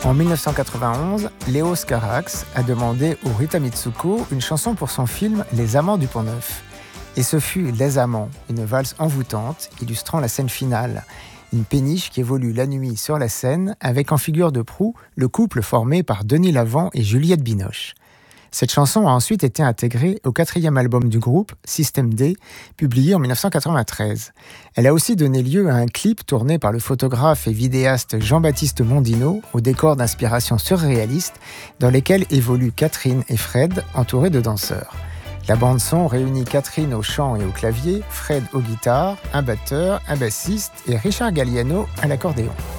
En 1991, Léos Carax a demandé au Rita Mitsuko une chanson pour son film Les Amants du Pont-Neuf. Et ce fut Les Amants, une valse envoûtante illustrant la scène finale. Une péniche qui évolue la nuit sur la Seine avec en figure de proue le couple formé par Denis Lavant et Juliette Binoche. Cette chanson a ensuite été intégrée au 4e album du groupe, Système D, publié en 1993. Elle a aussi donné lieu à un clip tourné par le photographe et vidéaste Jean-Baptiste Mondino au décor d'inspiration surréaliste dans lesquels évoluent Catherine et Fred entourés de danseurs. La bande-son réunit Catherine au chant et au clavier, Fred aux guitares, un batteur, un bassiste et Richard Galliano à l'accordéon.